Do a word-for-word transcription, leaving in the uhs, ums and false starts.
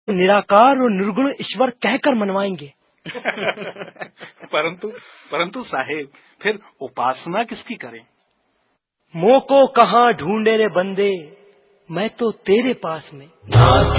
निराकार और निर्गुण ईश्वर कहकर मनवाएंगे। परंतु परंतु साहेब, फिर उपासना किसकी करें? मोह को कहाँ ढूंढे रे बंदे, मैं तो तेरे पास में।